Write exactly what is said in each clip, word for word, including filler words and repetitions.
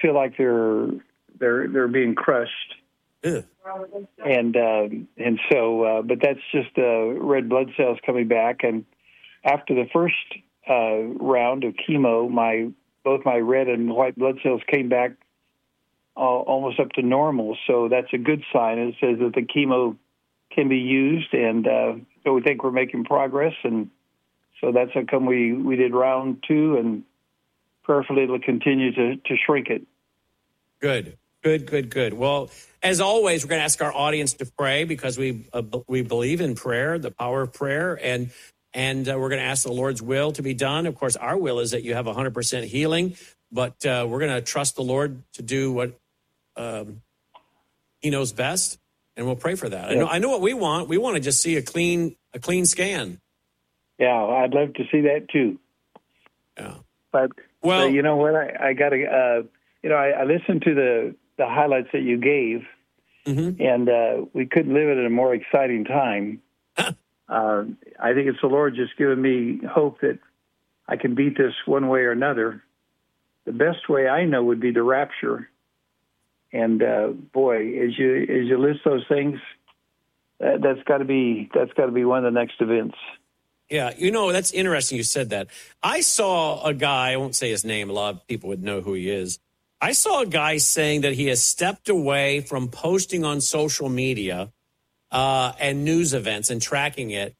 feel like they're they're they're being crushed. Ugh. And uh, and so, uh, but that's just uh, red blood cells coming back. And after the first uh, round of chemo, my both my red and white blood cells came back uh, almost up to normal. So that's a good sign. It says that the chemo can be used, and uh, so we think we're making progress. And so that's how come we, we did round two, and prayerfully it'll continue to, to shrink it. Good, good, good, good. Well, as always, we're going to ask our audience to pray because we uh, we believe in prayer, the power of prayer, and and uh, we're going to ask the Lord's will to be done. Of course, our will is that you have one hundred percent healing, but uh, we're going to trust the Lord to do what um, He knows best, and we'll pray for that. Yeah. I know, I know what we want. We want to just see a clean a clean scan. Yeah, I'd love to see that too. Yeah, but well, but you know what? I, I got to. Uh, you know, I, I listened to the. the highlights that you gave, mm-hmm. and uh, we couldn't live it at a more exciting time. uh, I think it's the Lord just giving me hope that I can beat this one way or another. The best way I know would be the rapture. And uh, boy, as you as you list those things, that, that's got to be that's got to be one of the next events. Yeah, you know, that's interesting you said that. I saw a guy, I won't say his name, a lot of people would know who he is. I saw a guy saying that he has stepped away from posting on social media uh, and news events and tracking it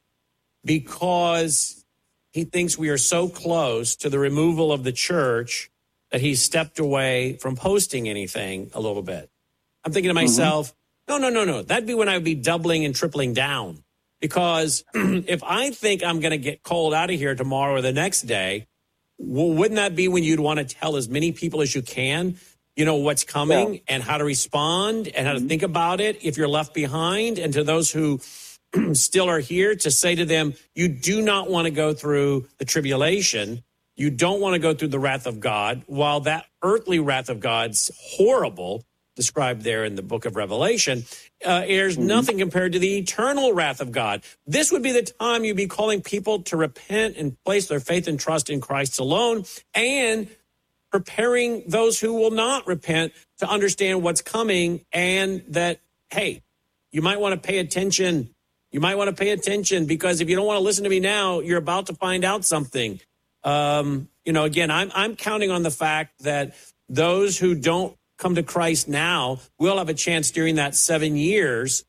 because he thinks we are so close to the removal of the church that he's stepped away from posting anything a little bit. I'm thinking to myself, mm-hmm. no, no, no, no. That'd be when I would be doubling and tripling down. Because if I think I'm going to get called out of here tomorrow or the next day, well, wouldn't that be when you'd want to tell as many people as you can, you know, what's coming yeah. and how to respond and how to mm-hmm. think about it if you're left behind? And to those who still are here, to say to them, you do not want to go through the tribulation. You don't want to go through the wrath of God. While that earthly wrath of God's horrible, described there in the book of Revelation, uh, there's mm-hmm. nothing compared to the eternal wrath of God. This would be the time you'd be calling people to repent and place their faith and trust in Christ alone, and preparing those who will not repent to understand what's coming, and that, hey, you might want to pay attention. You might want to pay attention, because if you don't want to listen to me now, you're about to find out something. Um, you know, again, I'm I'm counting on the fact that those who don't come to Christ now will have a chance during that seven years.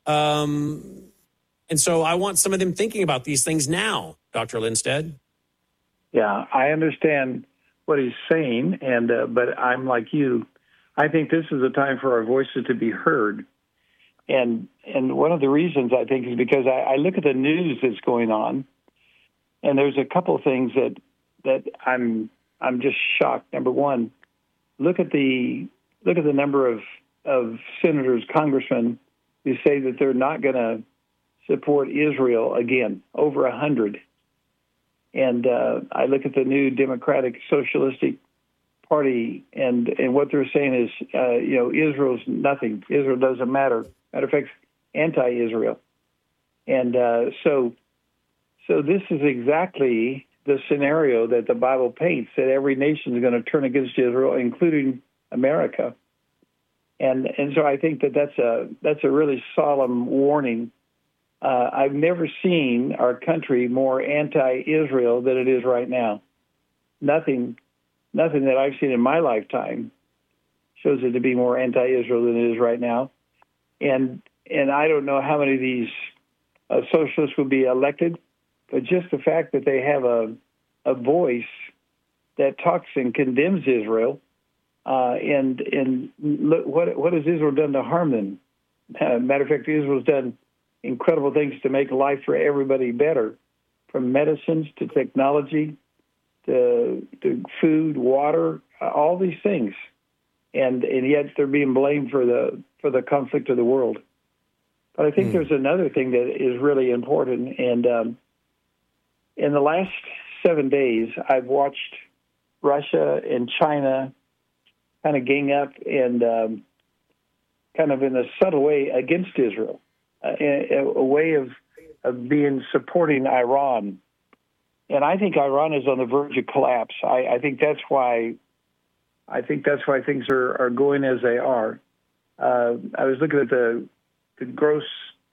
Um, and so I want some of them thinking about these things now, Doctor Lindstedt. Yeah, I understand what he's saying, and uh, but I'm like you. I think this is a time for our voices to be heard. And and one of the reasons, I think, is because I, I look at the news that's going on, and there's a couple of things that that I'm I'm just shocked. Number one, look at the look at the number of, of senators, congressmen who say that they're not going to support Israel again, over a hundred. And uh, I look at the new Democratic Socialistic Party, and, and what they're saying is, uh, you know, Israel's nothing. Israel doesn't matter. Matter of fact, anti-Israel. And uh, so, so this is exactly the scenario that the Bible paints, that every nation is going to turn against Israel, including America. And and so I think that that's a that's a really solemn warning. Uh, I've never seen our country more anti-Israel than it is right now. Nothing, nothing that I've seen in my lifetime shows it to be more anti-Israel than it is right now. And and I don't know how many of these uh, socialists will be elected, but just the fact that they have a a voice that talks and condemns Israel, uh, and and look, what what has Israel done to harm them? Uh, matter of fact, Israel's done incredible things to make life for everybody better, from medicines to technology to, to food, water, uh, all these things, and and yet they're being blamed for the for the conflict of the world. But I think mm. there's another thing that is really important, and um, in the last seven days, I've watched Russia and China kind of gang up and um, kind of in a subtle way against Israel, uh, a, a way of, of being supporting Iran. And I think Iran is on the verge of collapse. I, I think that's why I think that's why things are, are going as they are. Uh, I was looking at the, the gross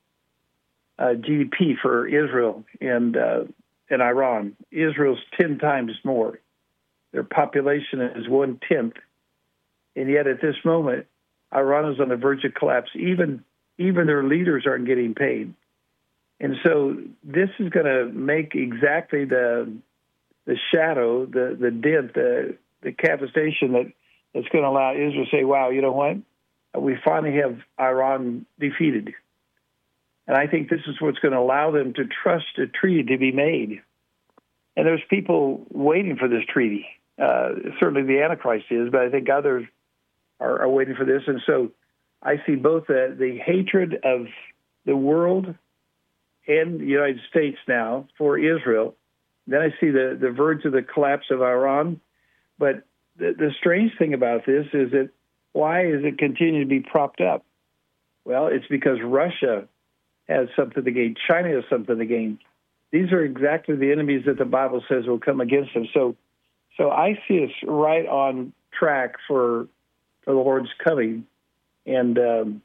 uh, G D P for Israel and uh, and Iran. Israel's ten times more. Their population is one-tenth. And yet at this moment, Iran is on the verge of collapse. Even, even their leaders aren't getting paid. And so this is going to make exactly the the shadow, the, the dent, the, the devastation that, that's going to allow Israel to say, wow, you know what? We finally have Iran defeated. And I think this is what's going to allow them to trust a treaty to be made. And there's people waiting for this treaty. Uh, certainly the Antichrist is, but I think others are, are waiting for this. And so I see both the, the hatred of the world and the United States now for Israel. Then I see the, the verge of the collapse of Iran. But the, the strange thing about this is that why is it continue to be propped up? Well, it's because Russia has something to gain. China has something to gain. These are exactly the enemies that the Bible says will come against them. So so I see us right on track for for the Lord's coming. And um,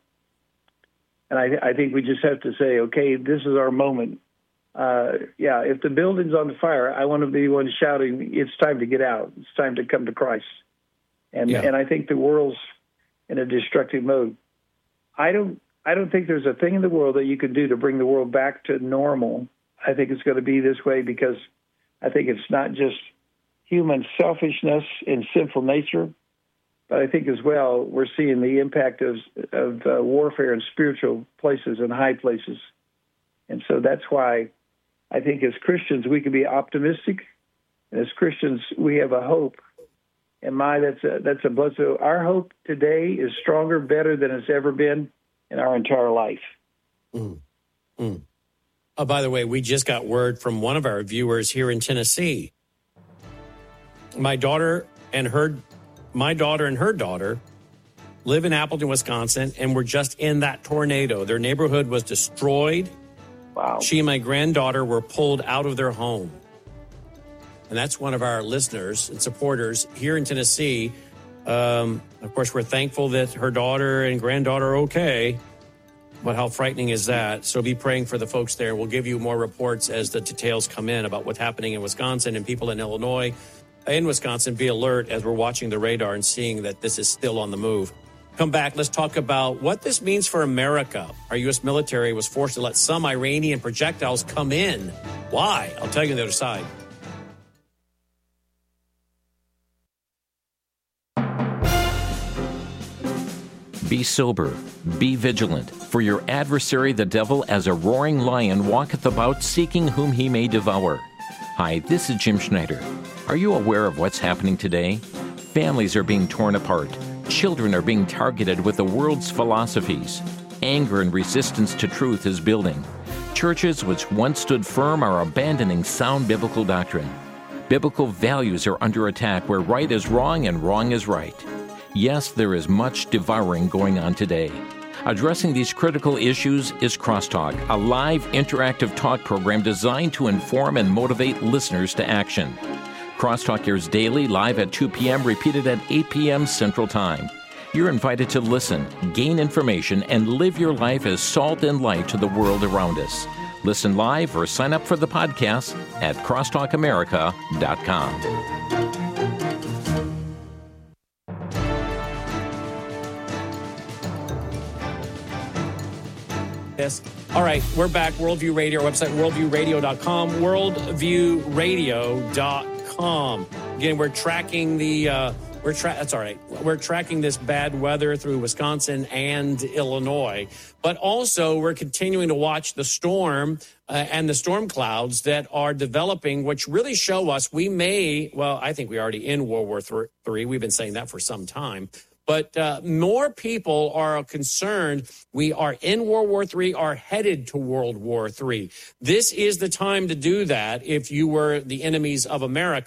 and I, I think we just have to say, okay, this is our moment. Uh, yeah, if the building's on fire, I want to be one shouting, it's time to get out. It's time to come to Christ. And yeah. and I think the world's in a destructive mode. I don't I don't think there's a thing in the world that you can do to bring the world back to normal. I think it's going to be this way because I think it's not just human selfishness and sinful nature, but I think as well we're seeing the impact of of uh, warfare in spiritual places and high places. And so that's why I think as Christians we can be optimistic, and as Christians we have a hope. And my, that's a, that's a blessing. So our hope today is stronger, better than it's ever been in our entire life. Mm. Mm. Oh, by the way, we just got word from one of our viewers here in Tennessee. My daughter and her, my daughter and her daughter live in Appleton, Wisconsin, and were just in that tornado. Their neighborhood was destroyed. Wow. She and my granddaughter were pulled out of their home. And that's one of our listeners and supporters here in Tennessee. Um, of course, we're thankful that her daughter and granddaughter are okay. But how frightening is that? So be praying for the folks there. We'll give you more reports as the details come in about what's happening in Wisconsin and people in Illinois. In Wisconsin, be alert as we're watching the radar and seeing that this is still on the move. Come back. Let's talk about what this means for America. Our U S military was forced to let some Iranian projectiles come in. Why? I'll tell you on the other side. Be sober, be vigilant, for your adversary the devil as a roaring lion walketh about seeking whom he may devour. Hi, this is Jim Schneider. Are you aware of what's happening today? Families are being torn apart. Children are being targeted with the world's philosophies. Anger and resistance to truth is building. Churches which once stood firm are abandoning sound biblical doctrine. Biblical values are under attack where right is wrong and wrong is right. Yes, there is much devouring going on today. Addressing these critical issues is Crosstalk, a live interactive talk program designed to inform and motivate listeners to action. Crosstalk airs daily, live at two p.m., repeated at eight p.m. Central Time. You're invited to listen, gain information, and live your life as salt and light to the world around us. Listen live or sign up for the podcast at crosstalk america dot com. Yes. All right, we're back. Worldview Radio, our website, worldview radio dot com, worldview radio dot com. Again, we're tracking the, uh, we're tra- that's all right. We're tracking this bad weather through Wisconsin and Illinois, but also we're continuing to watch the storm uh, and the storm clouds that are developing, which really show us we may, well, I think we're already in World War Three. We've been saying that for some time. But uh, more people are concerned we are in World War Three, are headed to World War Three. This is the time to do that if you were the enemies of America.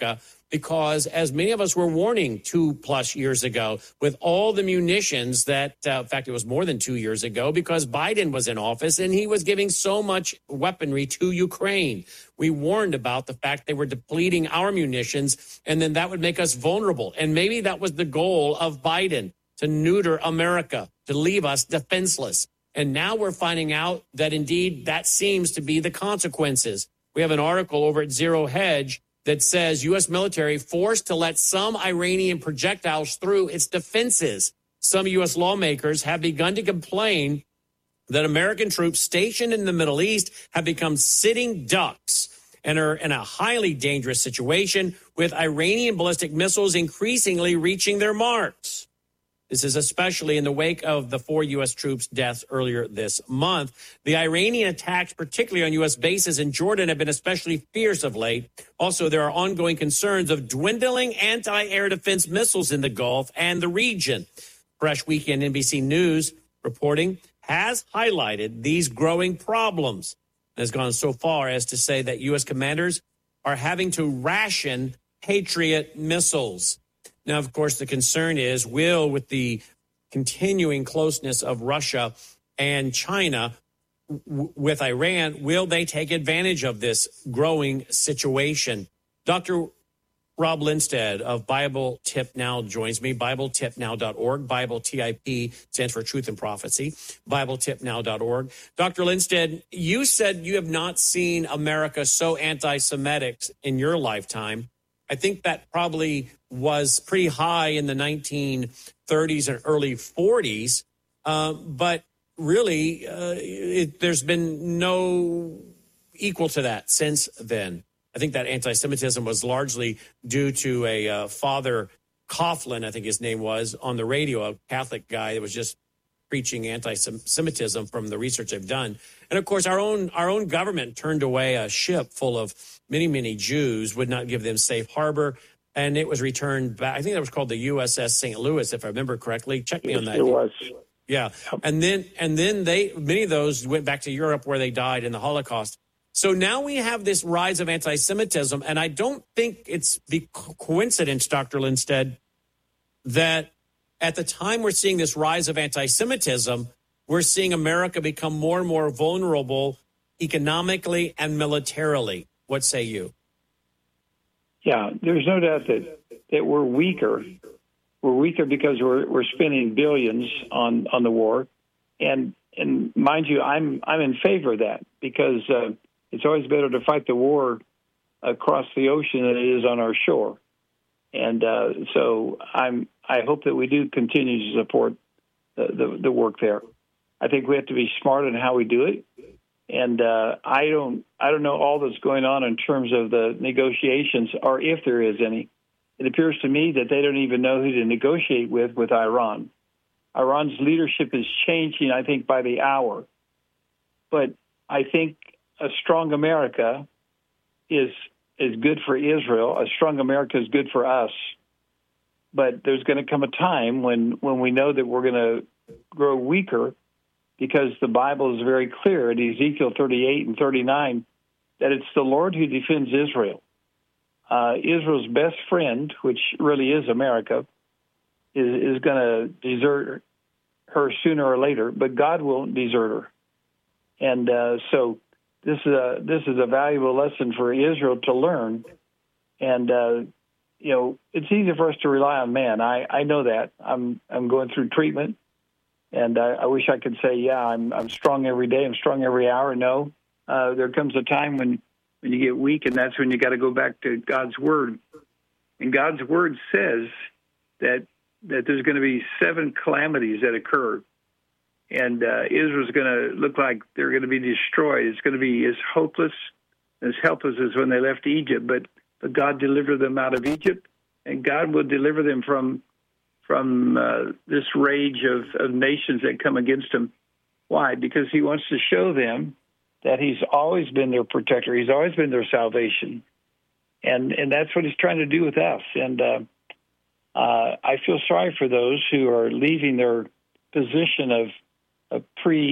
because, as many of us were warning two plus years ago, with all the munitions that, uh, in fact, it was more than two years ago, because Biden was in office and he was giving so much weaponry to Ukraine. We warned about the fact they were depleting our munitions, and then that would make us vulnerable. And maybe that was the goal of Biden, to neuter America, to leave us defenseless. And now we're finding out that indeed that seems to be the consequences. We have an article over at Zero Hedge that says U S military forced to let some Iranian projectiles through its defenses. Some U S lawmakers have begun to complain that American troops stationed in the Middle East have become sitting ducks and are in a highly dangerous situation, with Iranian ballistic missiles increasingly reaching their marks. This is especially in the wake of the four U S troops' deaths earlier this month. The Iranian attacks, particularly on U S bases in Jordan, have been especially fierce of late. Also, there are ongoing concerns of dwindling anti-air defense missiles in the Gulf and the region. Fresh Weekend N B C News reporting has highlighted these growing problems and has gone so far as to say that U S commanders are having to ration Patriot missiles. Now, of course, the concern is, will, with the continuing closeness of Russia and China w- with Iran, will they take advantage of this growing situation? Doctor Rob Lindsted of Bible Tip Now joins me, Bible Tip Now dot org. Bible T I P stands for Truth and Prophecy, Bible Tip Now dot org. Doctor Lindsted, you said you have not seen America so anti-Semitic in your lifetime. I think that probably was pretty high in the nineteen thirties and early forties. Uh, but really, uh, it, there's been no equal to that since then. I think that anti-Semitism was largely due to a uh, Father Coughlin, I think his name was, on the radio, a Catholic guy that was just preaching anti-Semitism from the research they've done. And, of course, our own our own government turned away a ship full of many, many Jews, would not give them safe harbor, and it was returned back. I think that was called the U S S Saint Louis, if I remember correctly. Check me yes, on that. It was. Yeah. And then and then they many of those went back to Europe, where they died in the Holocaust. So now we have this rise of anti-Semitism, and I don't think it's the coincidence, Doctor Lindsted, that at the time we're seeing this rise of anti-Semitism, we're seeing America become more and more vulnerable economically and militarily. What say you? Yeah, there's no doubt that, that we're weaker. We're weaker because we're we're spending billions on, on the war, and and mind you, I'm I'm in favor of that, because uh, it's always better to fight the war across the ocean than it is on our shore. And uh, so I'm I hope that we do continue to support the, the, the work there. I think we have to be smart in how we do it. And uh, I don't I don't know all that's going on in terms of the negotiations, or if there is any. It appears to me that they don't even know who to negotiate with with Iran. Iran's leadership is changing, I think, by the hour. But I think a strong America is is good for Israel. A strong America is good for us. But there's going to come a time when, when we know that we're going to grow weaker, because the Bible is very clear in Ezekiel thirty-eight and thirty-nine that it's the Lord who defends Israel. Uh, Israel's best friend, which really is America, is, is going to desert her sooner or later, but God won't desert her. And uh, so this is a this is a valuable lesson for Israel to learn. And uh, you know, it's easy for us to rely on man. I, I know that. I'm I'm going through treatment. And I, I wish I could say, yeah, I'm I'm strong every day. I'm strong every hour. No, uh, there comes a time when, when you get weak, and that's when you got to go back to God's word. And God's word says that that there's going to be seven calamities that occur, and uh, Israel's going to look like they're going to be destroyed. It's going to be as hopeless, as helpless as when they left Egypt. But but God delivered them out of Egypt, and God will deliver them from. from uh, this rage of, of nations that come against him. Why? Because he wants to show them that he's always been their protector. He's always been their salvation. And and that's what he's trying to do with us. And uh, uh, I feel sorry for those who are leaving their position of, of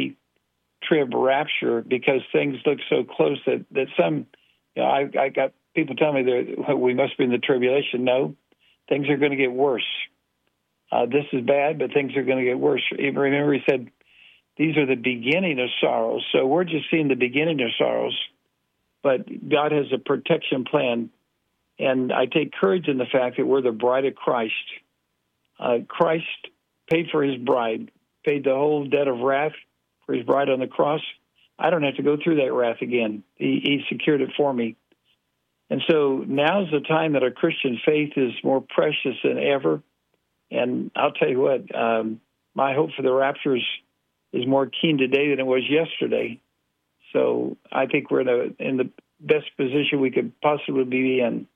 pre-trib rapture, because things look so close that, that some, you know, I, I got people tell me that we must be in the tribulation. No, things are going to get worse. Uh, this is bad, but things are going to get worse. Even remember, he said, these are the beginning of sorrows. So we're just seeing the beginning of sorrows, but God has a protection plan. And I take courage in the fact that we're the bride of Christ. Uh, Christ paid for his bride, paid the whole debt of wrath for his bride on the cross. I don't have to go through that wrath again. He, he secured it for me. And so now's the time that our Christian faith is more precious than ever. And I'll tell you what, um, my hope for the rapture is, is more keen today than it was yesterday. So I think we're in, a, in the best position we could possibly be in.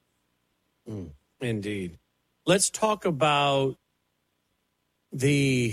Mm, indeed. Let's talk about the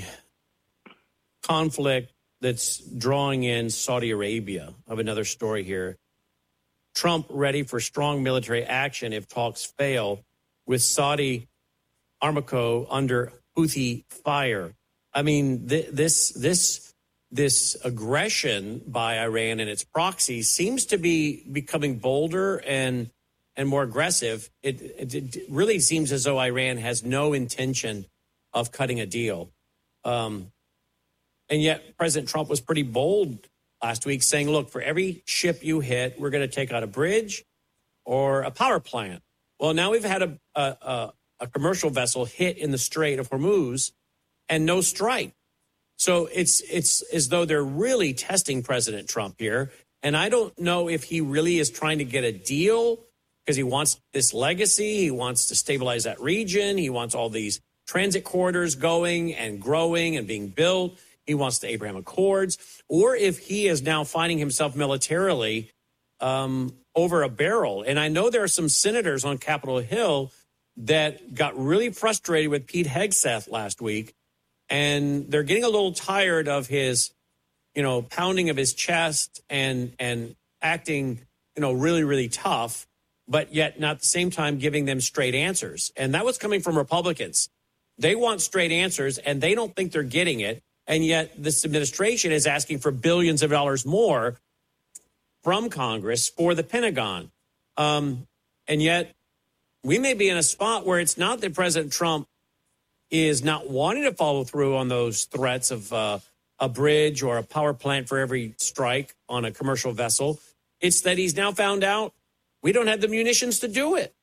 conflict that's drawing in Saudi Arabia. I have another story here. Trump ready for strong military action if talks fail, with Saudi Aramco under Houthi fire. I mean, th- this this this aggression by Iran and its proxies seems to be becoming bolder and and more aggressive. It, it, it really seems as though Iran has no intention of cutting a deal. Um, and yet President Trump was pretty bold last week, saying, look, for every ship you hit, we're going to take out a bridge or a power plant. Well, now we've had a, a, a commercial vessel hit in the Strait of Hormuz and no strike. So it's it's as though they're really testing President Trump here. And I don't know if he really is trying to get a deal because he wants this legacy. He wants to stabilize that region. He wants all these transit corridors going and growing and being built. He wants the Abraham Accords. Or if he is now finding himself militarily um, over a barrel. And I know there are some senators on Capitol Hill that got really frustrated with Pete Hegseth last week. And they're getting a little tired of his, you know, pounding of his chest and and acting, you know, really, really tough, but yet not at the same time giving them straight answers. And that was coming from Republicans. They want straight answers, and they don't think they're getting it. And yet this administration is asking for billions of dollars more from Congress for the Pentagon. Um, and yet we may be in a spot where it's not that President Trump is not wanting to follow through on those threats of uh, a bridge or a power plant for every strike on a commercial vessel. It's that he's now found out we don't have the munitions to do it.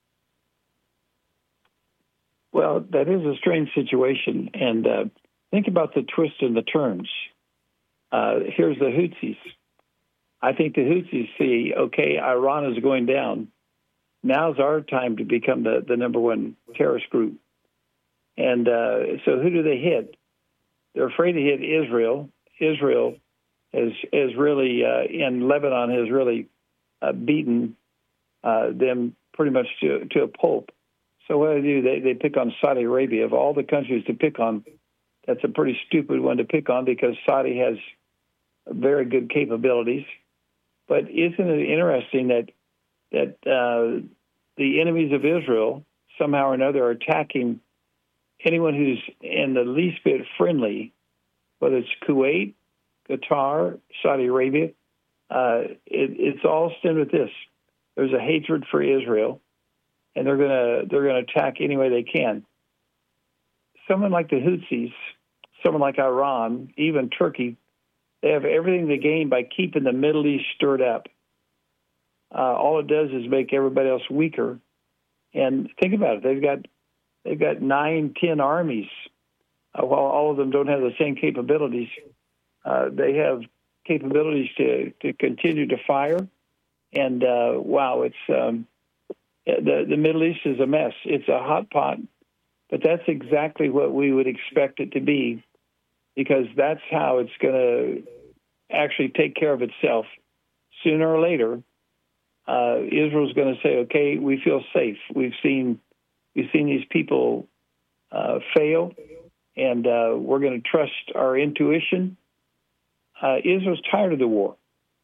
Well, that is a strange situation. And uh, think about the twists and the turns. Uh, here's the Houthis. I think the Houthis see, okay, Iran is going down. Now's our time to become the, the number one terrorist group. And uh, so who do they hit? They're afraid to hit Israel. Israel is is really, uh, in Lebanon, has really uh, beaten uh, them pretty much to, to a pulp. So what do they do? They, they pick on Saudi Arabia. Of all the countries to pick on, that's a pretty stupid one to pick on because Saudi has very good capabilities. But isn't it interesting that, that uh, the enemies of Israel somehow or another are attacking anyone who's in the least bit friendly, whether it's Kuwait, Qatar, Saudi Arabia, uh, it, it's all stemmed with this. There's a hatred for Israel, and they're gonna they're gonna attack any way they can. Someone like the Houthis, someone like Iran, even Turkey, they have everything to gain by keeping the Middle East stirred up. Uh, all it does is make everybody else weaker. And think about it. They've got They've got nine, ten armies. Uh, while all of them don't have the same capabilities, uh, they have capabilities to, to continue to fire. And, uh, wow, it's um, the, the Middle East is a mess. It's a hot pot, but that's exactly what we would expect it to be because that's how it's going to actually take care of itself. Sooner or later, uh, Israel's going to say, okay, we feel safe. We've seen We've seen these people uh, fail, and uh, we're going to trust our intuition. Uh, Israel's tired of the war.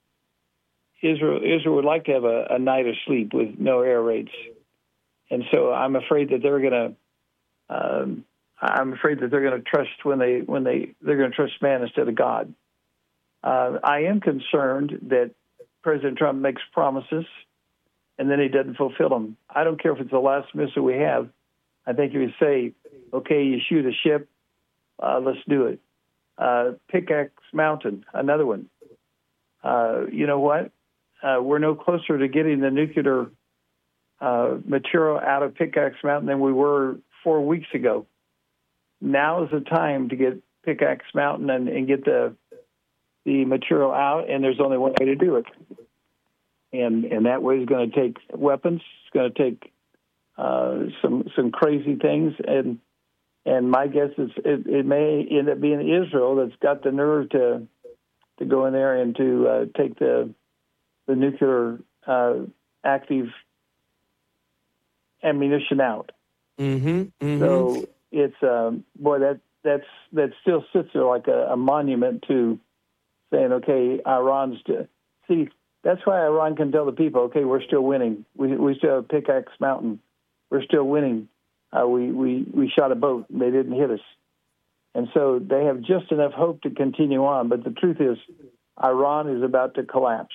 Israel, Israel would like to have a, a night of sleep with no air raids, and so I'm afraid that they're going to. Um, I'm afraid that they're going to trust when they when they they're going to trust man instead of God. Uh, I am concerned that President Trump makes promises and then he doesn't fulfill them. I don't care if it's the last missile we have. I think if you say, okay, you shoot a ship, uh, let's do it. Uh, Pickaxe Mountain, another one. Uh, you know what? Uh, we're no closer to getting the nuclear uh, material out of Pickaxe Mountain than we were four weeks ago. Now is the time to get Pickaxe Mountain and, and get the the material out, and there's only one way to do it. And and that way is going to take weapons. It's going to take uh, some some crazy things, and and my guess is it, it may end up being Israel that's got the nerve to to go in there and to uh, take the the nuclear uh, active ammunition out. Mm-hmm, mm-hmm. So it's um, boy that that's that still sits there like a, a monument to saying, okay, Iran's to, see. That's why Iran can tell the people, okay, we're still winning. We we still have Pickaxe Mountain. We're still winning. Uh, we, we, we shot a boat. They didn't hit us. And so they have just enough hope to continue on. But the truth is, Iran is about to collapse.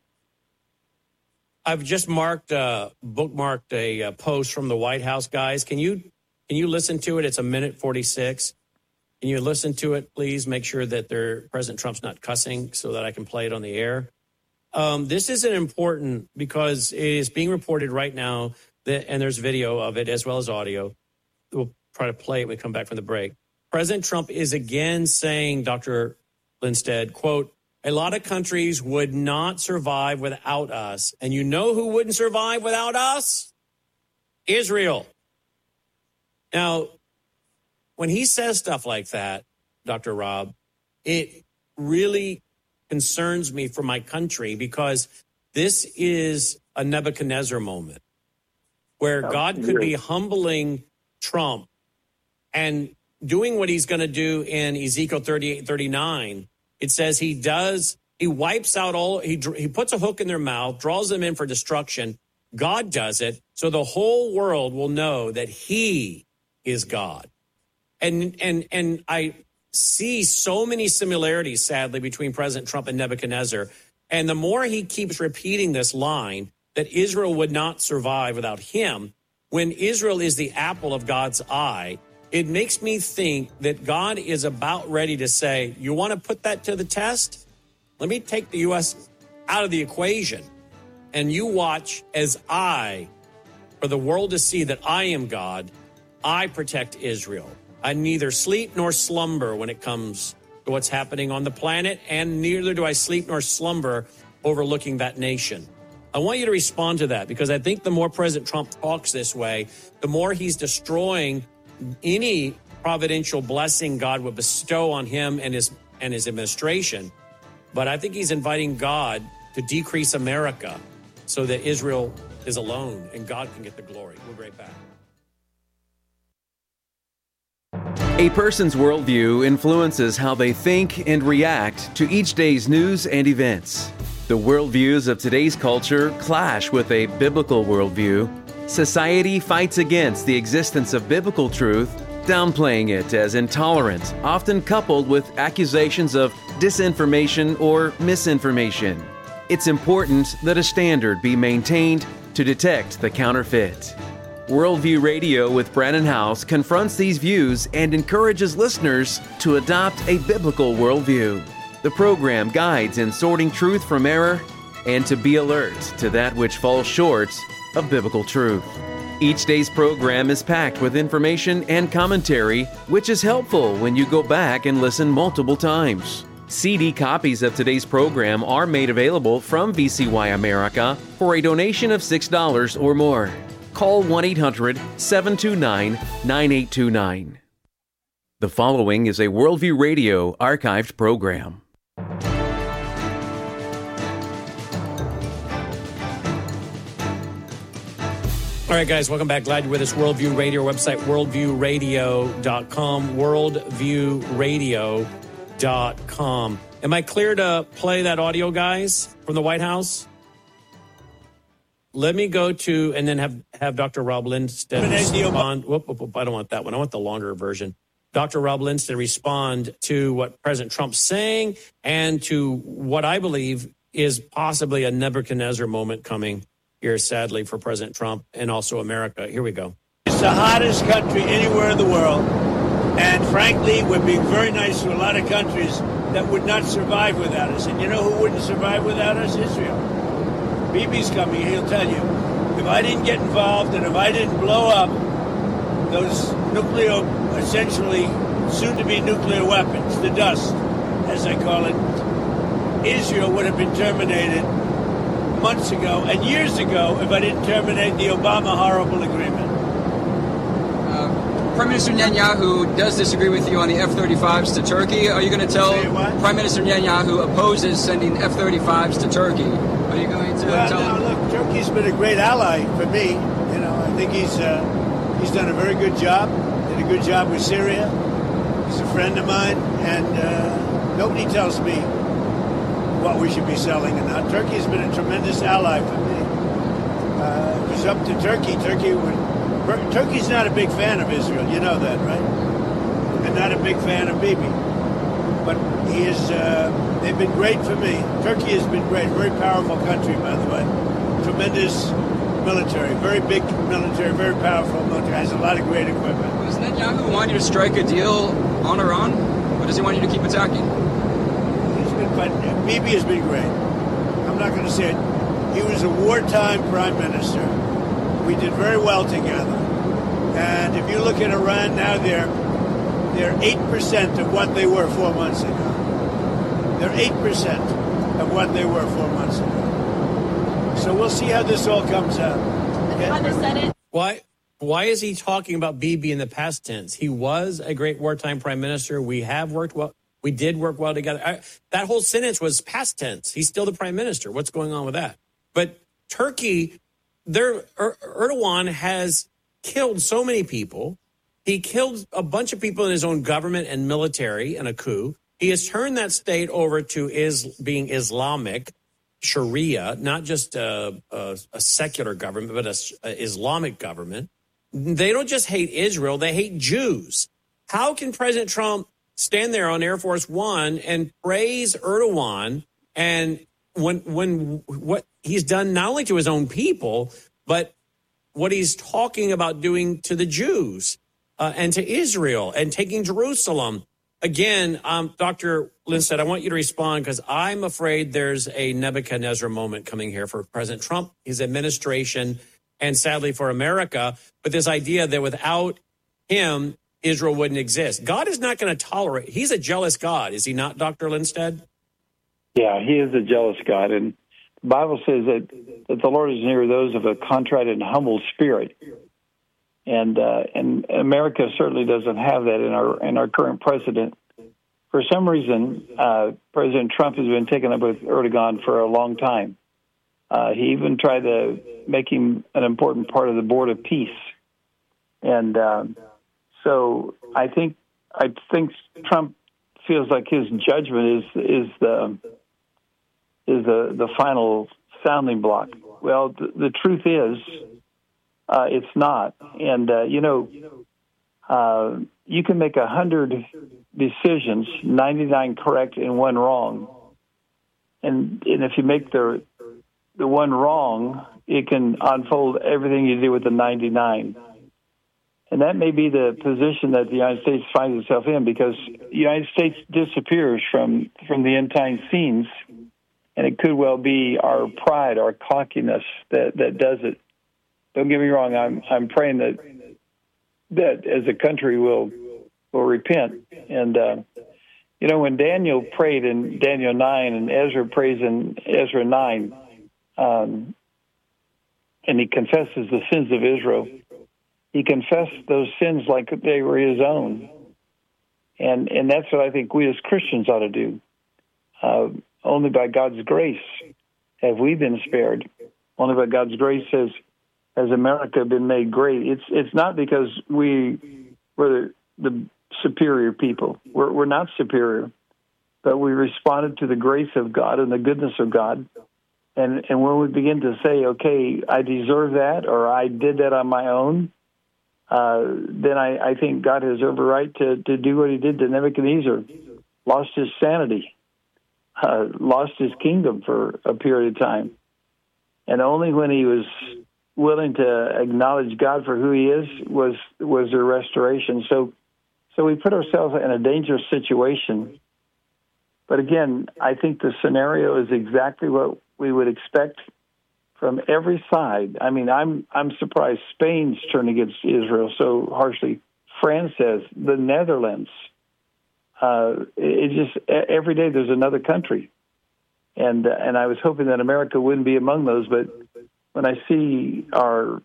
I've just marked, uh, bookmarked a uh, post from the White House guys. Can you can you listen to it? It's a minute forty-six. Can you listen to it, please? Make sure that their President Trump's not cussing so that I can play it on the air. Um, this isn't important because it is being reported right now, that, and there's video of it as well as audio. We'll try to play it when we come back from the break. President Trump is again saying, Doctor Lindstedt, quote, a lot of countries would not survive without us. And you know who wouldn't survive without us? Israel. Now, when he says stuff like that, Doctor Rob, it really concerns me for my country, because this is a Nebuchadnezzar moment where God could be humbling Trump and doing what he's going to do in Ezekiel thirty-eight, thirty-nine. It says he does, he wipes out all, he, he puts a hook in their mouth, draws them in for destruction. God does it so the whole world will know that he is God. And, and, and I see so many similarities, sadly, between President Trump and Nebuchadnezzar. And the more he keeps repeating this line that Israel would not survive without him, when Israel is the apple of God's eye, it makes me think that God is about ready to say, you want to put that to the test? Let me take the U S out of the equation, and you watch as I, for the world to see that I am God, I protect Israel. I neither sleep nor slumber when it comes to what's happening on the planet, and neither do I sleep nor slumber overlooking that nation. I want you to respond to that, because I think the more President Trump talks this way, the more he's destroying any providential blessing God would bestow on him and his and his administration. But I think he's inviting God to decrease America so that Israel is alone and God can get the glory. We'll be right back. A person's worldview influences how they think and react to each day's news and events. The worldviews of today's culture clash with a biblical worldview. Society fights against the existence of biblical truth, downplaying it as intolerant, often coupled with accusations of disinformation or misinformation. It's important that a standard be maintained to detect the counterfeit. Worldview Radio with Brannon Howse confronts these views and encourages listeners to adopt a biblical worldview. The program guides in sorting truth from error and to be alert to that which falls short of biblical truth. Each day's program is packed with information and commentary, which is helpful when you go back and listen multiple times. C D copies of today's program are made available from V C Y America for a donation of six dollars or more. Call one eight hundred seven two nine nine eight two nine. The following is a Worldview Radio archived program. All right, guys, welcome back. Glad you're with us. Worldview Radio, website worldview radio dot com, worldview radio dot com. Am I clear to play that audio, guys, from the White House? Let me go to, and then have, have Doctor Rob Lindstedt respond. Whoop, whoop, whoop, I don't want that one. I want the longer version. Doctor Rob Lindstedt respond to what President Trump's saying and to what I believe is possibly a Nebuchadnezzar moment coming here, sadly, for President Trump and also America. Here we go. It's the hottest country anywhere in the world. And frankly, we're being very nice to a lot of countries that would not survive without us. And you know who wouldn't survive without us? Israel. Bibi's coming. He'll tell you. If I didn't get involved and if I didn't blow up those nuclear, essentially soon-to-be nuclear weapons, the dust, as I call it, Israel would have been terminated months ago and years ago if I didn't terminate the Obama horrible agreement. Uh, Prime Minister Netanyahu does disagree with you on the F thirty-fives to Turkey. Are you going to tell Prime Minister Netanyahu opposes sending F thirty-fives to Turkey? Are you going to well, tell no, him? Look, Turkey's been a great ally for me. You know, I think he's uh, he's done a very good job. Did a good job with Syria. He's a friend of mine, and uh, nobody tells me what we should be selling and not. Turkey's been a tremendous ally for me. Uh, if it was up to Turkey, Turkey would. Turkey's not a big fan of Israel. You know that, right? And not a big fan of Bibi. But he is. Uh, they've been great for me. Turkey has been great. Very powerful country, by the way. Tremendous military, very big military, very powerful military. Has a lot of great equipment. Does Netanyahu want you to strike a deal on Iran, or does he want you to keep attacking? But Bibi has been great. I'm not going to say it. He was a wartime prime minister. We did very well together. And if you look at Iran now, they're they're eight percent of what they were four months ago. They're eight percent of what they were four months ago. So we'll see how this all comes out. Okay? On the Senate. Why? Why is he talking about Bibi in the past tense? He was a great wartime prime minister. We have worked well. We did work well together. I, that whole sentence was past tense. He's still the prime minister. What's going on with that? But Turkey, their er, Erdogan has killed so many people. He killed a bunch of people in his own government and military in a coup. He has turned that state over to is being Islamic, Sharia, not just a, a, a secular government, but an Islamic government. They don't just hate Israel. They hate Jews. How can President Trump stand there on Air Force One and praise Erdogan and when when what he's done not only to his own people, but what he's talking about doing to the Jews uh, and to Israel and taking Jerusalem? Again, um, Doctor Lindsted, I want you to respond because I'm afraid there's a Nebuchadnezzar moment coming here for President Trump, his administration, and sadly for America, with this idea that without him, Israel wouldn't exist. God is not going to tolerate. He's a jealous God, is he not, Doctor Lindsted? Yeah, he is a jealous God. And the Bible says that, that the Lord is near those of a contrite and humble spirit. And uh, and America certainly doesn't have that in our in our current president. For some reason, uh, President Trump has been taken up with Erdogan for a long time. Uh, he even tried to make him an important part of the Board of Peace. And uh, so I think I think Trump feels like his judgment is is the is the, the final sounding block. Well, the, the truth is, uh, it's not. And uh, you know, uh, you can make a hundred decisions, ninety-nine correct and one wrong. And and if you make the the one wrong, it can unfold everything you do with the ninety-nine. And that may be the position that the United States finds itself in, because the United States disappears from, from the end time scenes, and it could well be our pride, our cockiness that, that does it. Don't get me wrong. I'm I'm praying that that as a country we'll will repent. And uh, you know, when Daniel prayed in Daniel nine and Ezra prays in Ezra nine, um, and he confesses the sins of Israel. He confessed those sins like they were his own. And and that's what I think we as Christians ought to do. Uh, only by God's grace have we been spared. Only by God's grace has, has America been made great. It's it's not because we were the, the superior people. We're, we're not superior. But we responded to the grace of God and the goodness of God. And, and when we begin to say, okay, I deserve that, or I did that on my own, Uh, then I, I think God has every right to, to do what he did to Nebuchadnezzar. Lost his sanity, uh, lost his kingdom for a period of time. and only when he was willing to acknowledge God for who he is was was there restoration. So, so we put ourselves in a dangerous situation. But again, I think the scenario is exactly what we would expect from every side. I mean, I'm I'm surprised Spain's turned against Israel so harshly. France says, the Netherlands. Uh, it just every day there's another country, and uh, and I was hoping that America wouldn't be among those. But when I see our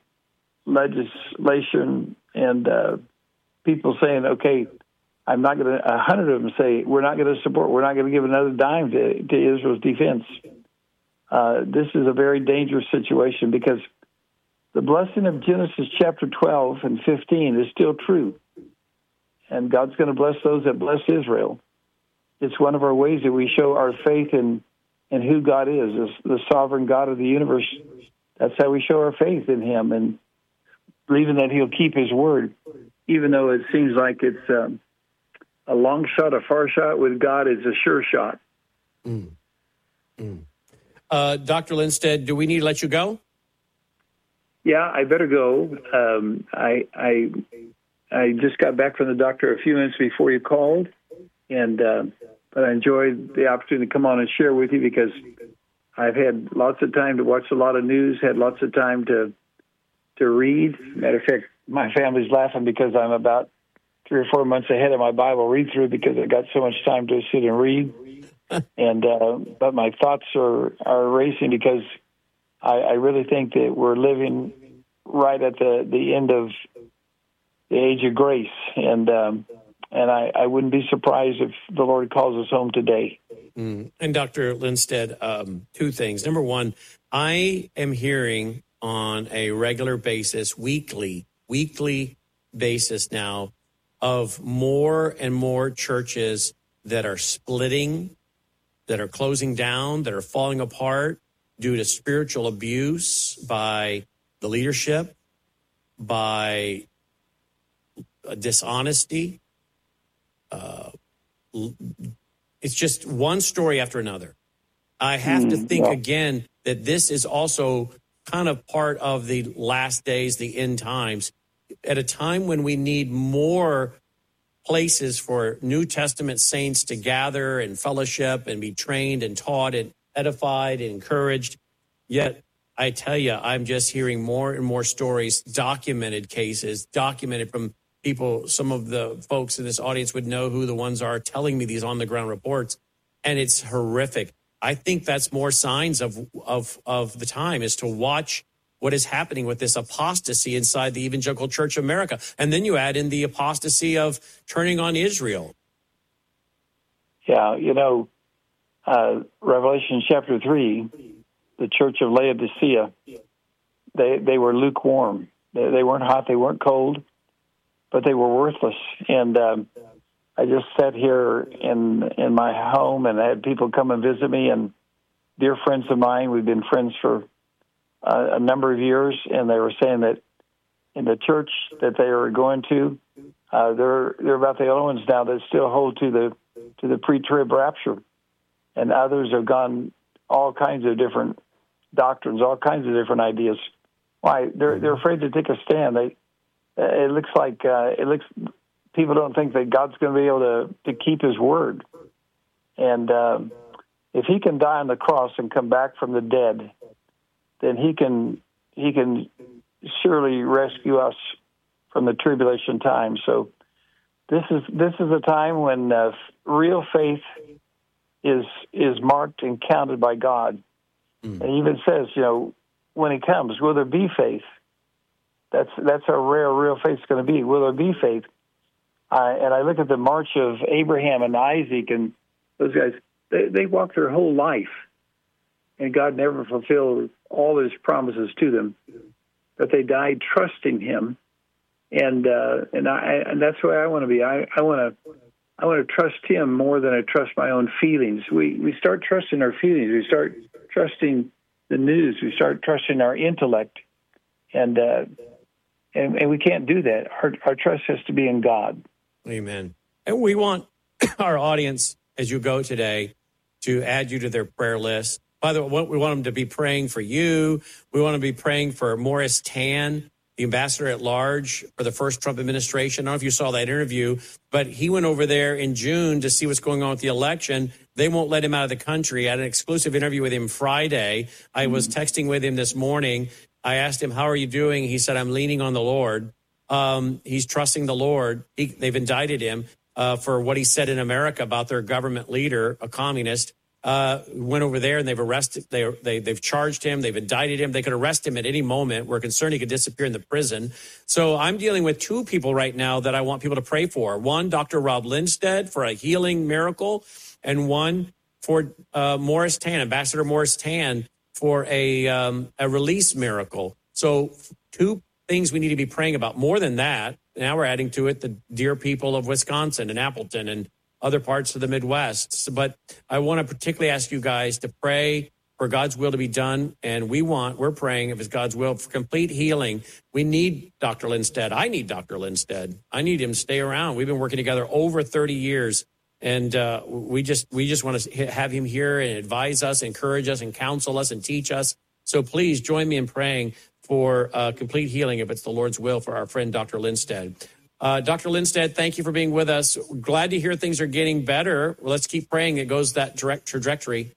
legislation and uh, people saying, "Okay, I'm not going to," a hundred of them say, "We're not going to support. We're not going to give another dime to, to Israel's defense." Uh, this is a very dangerous situation because the blessing of Genesis chapter twelve and fifteen is still true. And God's going to bless those that bless Israel. It's one of our ways that we show our faith in, in who God is, as the sovereign God of the universe. That's how we show our faith in him and believing that he'll keep his word, even though it seems like it's um, a long shot, a far shot. With God, it's a sure shot. Mm. Mm. Uh, Doctor Lindstedt, do we need to let you go? Yeah, I better go. Um, I, I I just got back from the doctor a few minutes before you called, and uh, but I enjoyed the opportunity to come on and share with you because I've had lots of time to watch a lot of news, had lots of time to to read. Matter of fact, my family's laughing because I'm about three or four months ahead of my Bible read through because I got so much time to sit and read. and uh, but my thoughts are are racing because I, I really think that we're living right at the, the end of the age of grace, and um, and I, I wouldn't be surprised if the Lord calls us home today. Mm. And Doctor Lindstedt, um, two things. Number one, I am hearing on a regular basis, weekly, weekly basis now, of more and more churches that are splitting, that are closing down, that are falling apart due to spiritual abuse by the leadership, by dishonesty. Uh, it's just one story after another. I have mm, to think yeah. again that this is also kind of part of the last days, the end times, at a time when we need more places for New Testament saints to gather and fellowship and be trained and taught and edified and encouraged. Yet, I tell you, I'm just hearing more and more stories, documented cases, documented from people. Some of the folks in this audience would know who the ones are telling me these on-the-ground reports, and it's horrific. I think that's more signs of, of, of the time, is to watch what is happening with this apostasy inside the evangelical church of America. And then you add in the apostasy of turning on Israel. Yeah, you know, uh, Revelation chapter three, the church of Laodicea, they they were lukewarm. They, they weren't hot, they weren't cold, but they were worthless. And um, I just sat here in in my home, and I had people come and visit me, and dear friends of mine, we've been friends for uh, a number of years, and they were saying that in the church that they are going to, uh, they're they're about the only ones now that still hold to the to the pre-trib rapture, and others have gone all kinds of different doctrines, all kinds of different ideas. Why? They're they're afraid to take a stand. They it looks like uh, it looks people don't think that God's going to be able to to keep His word, and um, if He can die on the cross and come back from the dead, then He can He can surely rescue us from the tribulation time. So this is this is a time when uh, real faith is is marked and counted by God. Mm. And it even says, you know, when He comes, will there be faith? That's that's how rare real faith is going to be. Will there be faith? Uh, and I look at the march of Abraham and Isaac and those guys. They, they walked their whole life, and God never fulfilled all His promises to them. But they died trusting Him, and uh, and I and that's where I want to be. I, I want to I want to trust Him more than I trust my own feelings. We we start trusting our feelings. We start trusting the news. We start trusting our intellect, and uh, and, and we can't do that. Our our trust has to be in God. Amen. And we want our audience, as you go today, to add you to their prayer list. By the way, we want them to be praying for you. We want to be praying for Morris Tan, the ambassador at large for the first Trump administration. I don't know if you saw that interview, but he went over there in June to see what's going on with the election. They won't let him out of the country. I had an exclusive interview with him Friday. I mm-hmm. was texting with him this morning. I asked him, how are you doing? He said, I'm leaning on the Lord. Um, he's trusting the Lord. He, they've indicted him uh, for what he said in America about their government leader, a communist. Uh, went over there and they've arrested, they, they, they've charged him. They've indicted him. They could arrest him at any moment. We're concerned he could disappear in the prison. So I'm dealing with two people right now that I want people to pray for. One, Doctor Rob Lindstedt for a healing miracle, and one for uh, Morris Tan, Ambassador Morris Tan, for a, um, a release miracle. So two things we need to be praying about. More than that, now we're adding to it the dear people of Wisconsin and Appleton and other parts of the Midwest. But I want to particularly ask you guys to pray for God's will to be done. And we want, we're praying, if it's God's will, for complete healing. We need Doctor Lindstedt. I need Doctor Lindstedt. I need him to stay around. We've been working together over thirty years. And uh, we just we just want to have him here and advise us, encourage us, and counsel us and teach us. So please join me in praying for uh, complete healing, if it's the Lord's will, for our friend Doctor Lindstedt. Uh, Doctor Lindstedt, thank you for being with us. Glad to hear things are getting better. Well, let's keep praying it goes that direct trajectory.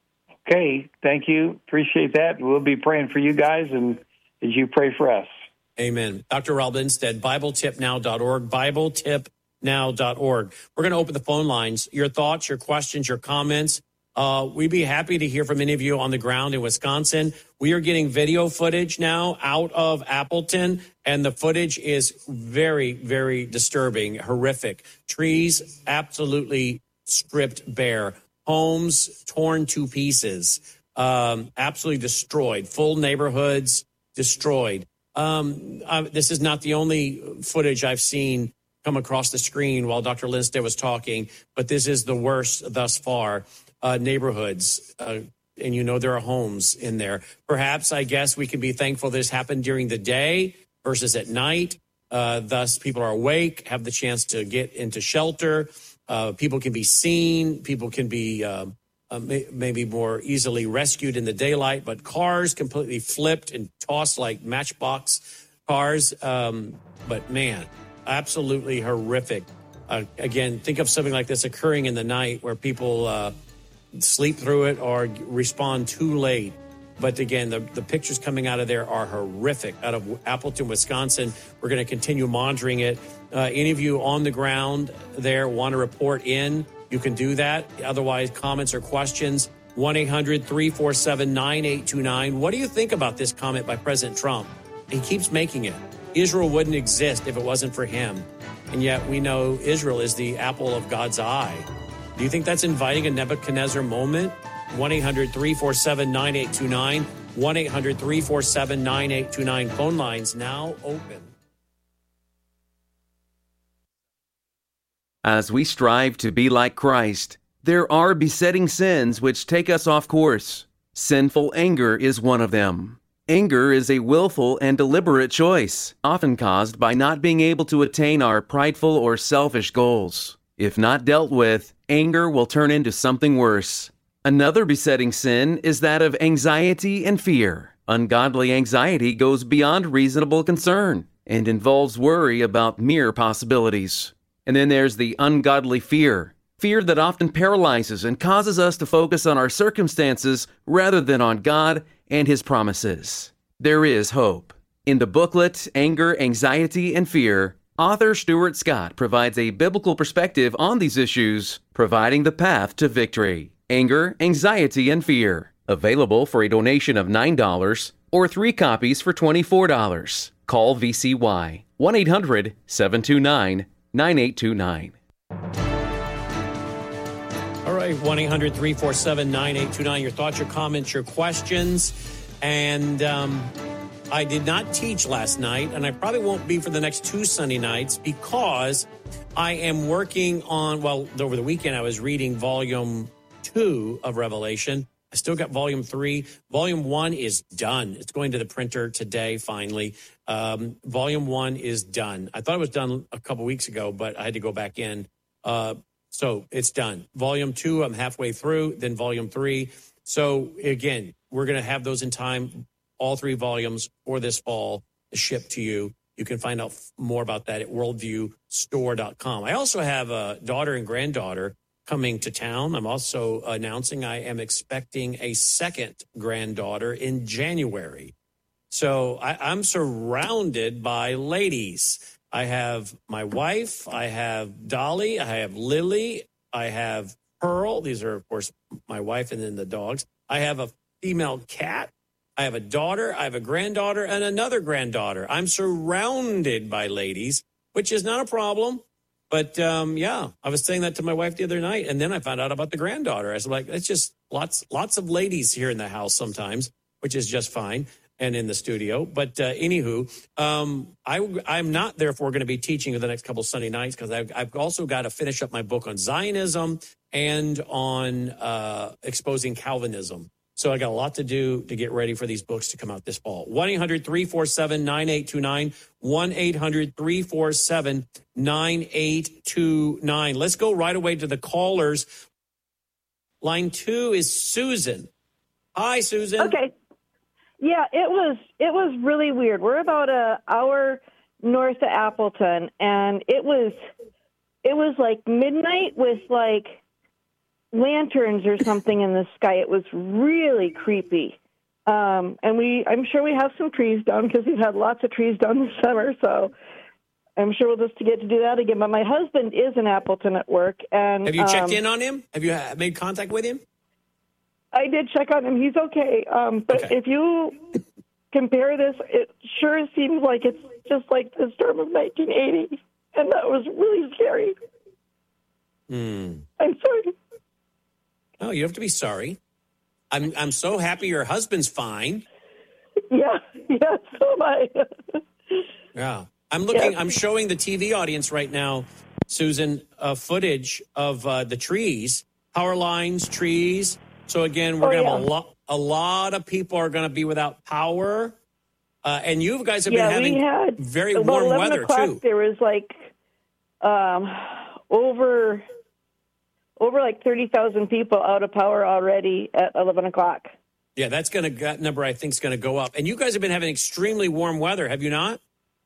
Okay, thank you. Appreciate that. We'll be praying for you guys and as you pray for us. Amen. Doctor Rob Lindstedt, Bible Tip Now dot org, Bible Tip Now dot org. We're going to open the phone lines. Your thoughts, your questions, your comments. Uh, we'd be happy to hear from any of you on the ground in Wisconsin. We are getting video footage now out of Appleton, and the footage is very, very disturbing, horrific. Trees absolutely stripped bare. Homes torn to pieces, um, absolutely destroyed. Full neighborhoods destroyed. Um, uh, this is not the only footage I've seen come across the screen while Doctor Lindstedt was talking, but this is the worst thus far. Uh, neighborhoods, uh, and you know there are homes in there. Perhaps, I guess, we can be thankful this happened during the day versus at night. Uh, thus, people are awake, have the chance to get into shelter. Uh, people can be seen. People can be uh, uh, may- maybe more easily rescued in the daylight. But cars completely flipped and tossed like matchbox cars. Um, but, man, absolutely horrific. Uh, again, think of something like this occurring in the night where people uh, sleep through it or respond too late. But again, the, the pictures coming out of there are horrific out of Appleton, Wisconsin. We're going to continue monitoring it. Uh, any of you on the ground there want to report in, you can do that. Otherwise, comments or questions, one eight hundred three four seven nine eight two nine. What do you think about this comment by President Trump? He keeps making it. Israel wouldn't exist if it wasn't for him. And yet we know Israel is the apple of God's eye. Do you think that's inviting a Nebuchadnezzar moment? one eight hundred three four seven nine eight two nine. one eight hundred three four seven nine eight two nine. Phone lines now open. As we strive to be like Christ, there are besetting sins which take us off course. Sinful anger is one of them. Anger is a willful and deliberate choice, often caused by not being able to attain our prideful or selfish goals. If not dealt with, anger will turn into something worse. Another besetting sin is that of anxiety and fear. Ungodly anxiety goes beyond reasonable concern and involves worry about mere possibilities. And then there's the ungodly fear. Fear that often paralyzes and causes us to focus on our circumstances rather than on God and His promises. There is hope. In the booklet, Anger, Anxiety, and Fear, author Stuart Scott provides a biblical perspective on these issues, providing the path to victory. Anger, Anxiety, and Fear. Available for a donation of nine dollars or three copies for twenty-four dollars. Call V C Y one eight hundred seven two nine nine eight two nine. All right, one eight hundred three four seven nine eight two nine. Your thoughts, your comments, your questions. And um, I did not teach last night, and I probably won't be for the next two Sunday nights because I am working on, well, over the weekend I was reading volume two of Revelation. I still got volume three. Volume one is done. It's going to the printer today, finally. Um, volume one is done. I thought it was done a couple weeks ago, but I had to go back in. Uh, so it's done. Volume two, I'm halfway through. Then volume three. So, again, we're going to have those in time, all three volumes for this fall to ship to you. You can find out more about that at worldview store dot com. I also have a daughter and granddaughter coming to town. I'm also announcing I am expecting a second granddaughter in January. So I, I'm surrounded by ladies. I have my wife. I have Dolly. I have Lily. I have Pearl. These are, of course, my wife and then the dogs. I have a female cat. I have a daughter. I have a granddaughter and another granddaughter. I'm surrounded by ladies, which is not a problem. But, um, yeah, I was saying that to my wife the other night, and then I found out about the granddaughter. I was like, it's just lots lots of ladies here in the house sometimes, which is just fine, and in the studio. But uh, anywho, um, I, I'm not, therefore, going to be teaching for the next couple Sunday nights because I've, I've also got to finish up my book on Zionism and on uh, exposing Calvinism. So I got a lot to do to get ready for these books to come out this fall. one eight hundred three four seven nine eight two nine, one eight hundred three four seven nine eight two nine. Let's go right away to the callers. Line two is Susan. Hi, Susan. Okay. Yeah, it was it was really weird. We're about an hour north of Appleton, and it was it was like midnight with like lanterns or something in the sky. It was really creepy. Um, and we, I'm sure we have some trees down because we've had lots of trees down this summer. So I'm sure we'll just get to do that again. But my husband is in Appleton at work. And have you checked um, in on him? Have you made contact with him? I did check on him. He's okay. Um, but okay. if you compare this, it sure seems like it's just like the storm of nineteen eighty. And that was really scary. Mm. I'm sorry. Oh, you have to be sorry. I'm I'm so happy your husband's fine. Yeah, yeah, so am I. Yeah. I'm looking, yeah. I'm showing the T V audience right now, Susan, uh, footage of uh, the trees, power lines, trees. So again, we're oh, going to yeah. have a lot, a lot of people are going to be without power. Uh, and you guys have yeah, been having we had, very about warm eleven weather o'clock, too. There was like um, over... Over like thirty thousand people out of power already at eleven o'clock. Yeah, that's going to, that number I think is going to go up. And you guys have been having extremely warm weather, have you not?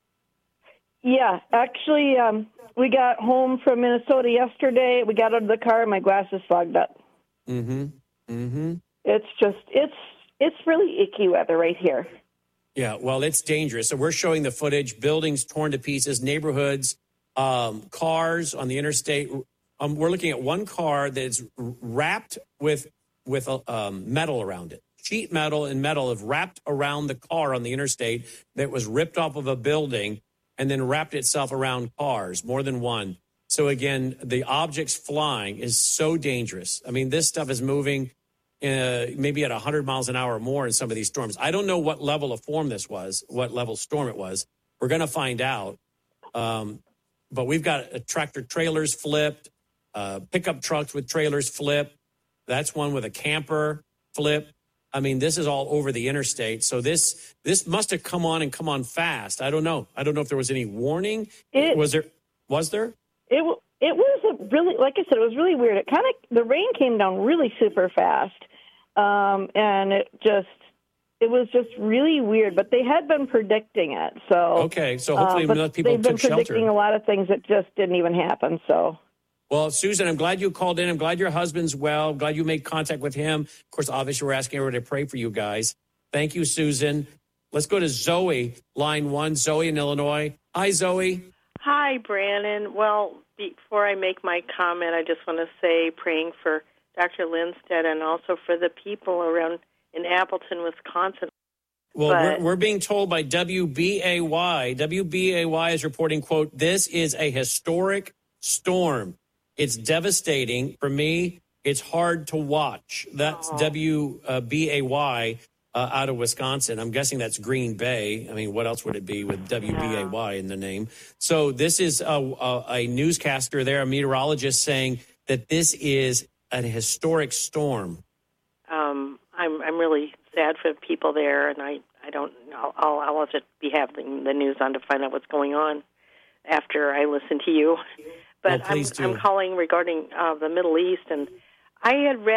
Yeah, actually, um, we got home from Minnesota yesterday. We got out of the car and my glasses fogged up. Mm-hmm. Mm-hmm. It's just, it's, it's really icky weather right here. Yeah, well, it's dangerous. So we're showing the footage, buildings torn to pieces, neighborhoods, um, cars on the interstate. Um, we're looking at one car that's wrapped with with um, metal around it. Sheet metal and metal have wrapped around the car on the interstate that was ripped off of a building and then wrapped itself around cars, more than one. So, again, the objects flying is so dangerous. I mean, this stuff is moving uh, maybe at one hundred miles an hour or more in some of these storms. I don't know what level of form this was, what level storm it was. We're going to find out. Um, but we've got uh, tractor trailers flipped. Uh, pickup trucks with trailers flip. That's one with a camper flip. I mean, this is all over the interstate. So this this must have come on and come on fast. I don't know. I don't know if there was any warning. It, was there? Was there? It it was a really, like I said, it was really weird. It kind of, the rain came down really super fast, um, and it just, it was just really weird. But they had been predicting it. So okay. So hopefully, uh, enough people they've been took predicting shelter. a lot of things that just didn't even happen. So. Well, Susan, I'm glad you called in. I'm glad your husband's well. I'm glad you made contact with him. Of course, obviously, we're asking everybody to pray for you guys. Thank you, Susan. Let's go to Zoe, line one. Zoe in Illinois. Hi, Zoe. Hi, Brandon. Well, before I make my comment, I just want to say praying for Doctor Lindstedt and also for the people around in Appleton, Wisconsin. Well, but, we're, we're being told by W B A Y. W B A Y is reporting, quote, this is a historic storm. It's devastating. For me, it's hard to watch. That's oh. W B A Y uh, out of Wisconsin. I'm guessing that's Green Bay. I mean, what else would it be with W B A Y in the name? So this is a, a, a newscaster there, a meteorologist, saying that this is a historic storm. Um, I'm I'm really sad for the people there, and I, I don't I'll, I'll I'll have to be having the news on to find out what's going on after I listen to you. But well, I'm, I'm calling regarding uh, the Middle East, and I had read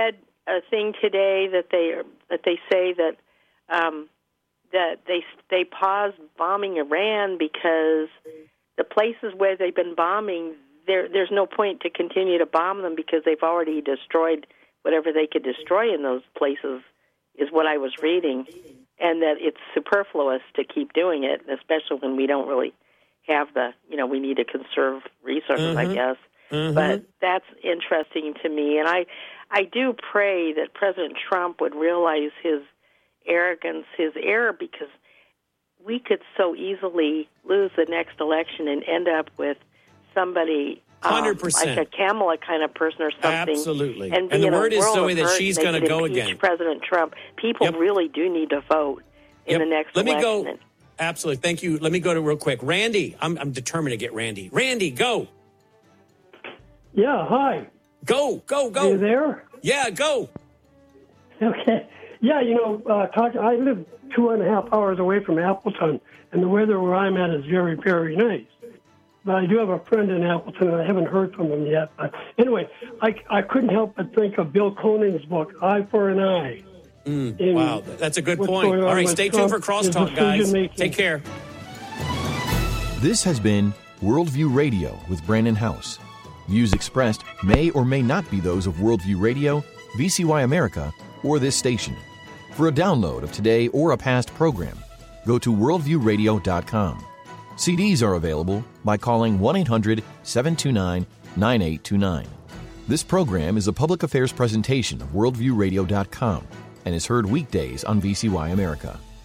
a thing today that they that they say that um, that they they paused bombing Iran because the places where they've been bombing, there there's no point to continue to bomb them because they've already destroyed whatever they could destroy in those places, is what I was reading, and that it's superfluous to keep doing it, especially when we don't really have the, you know, we need to conserve resources, mm-hmm. I guess. Mm-hmm. But that's interesting to me, and I, I do pray that President Trump would realize his arrogance, his error, because we could so easily lose the next election and end up with somebody um, one hundred percent. like a Kamala kind of person or something. Absolutely. And, and the word is, Zoe, that she's going to go again. President Trump. People yep. really do need to vote in yep. the next Let election. me go. Absolutely. Thank you. Let me go to real quick. Randy, I'm, I'm determined to get Randy. Randy, go. Yeah, hi. Go, go, go. Are you there? Yeah, go. Okay. Yeah, you know, uh, talk, I live two and a half hours away from Appleton, and the weather where I'm at is very, very nice. But I do have a friend in Appleton, and I haven't heard from him yet. But anyway, I, I couldn't help but think of Bill Coning's book, Eye for an Eye. Mm, wow, that's a good point. All right, stay tuned for Crosstalk, guys. Take care. This has been Worldview Radio with Brandon House. Views expressed may or may not be those of Worldview Radio, V C Y America, or this station. For a download of today or a past program, go to worldview radio dot com. C Ds are available by calling one eight hundred seven two nine nine eight two nine. This program is a public affairs presentation of worldview radio dot com and is heard weekdays on V C Y America.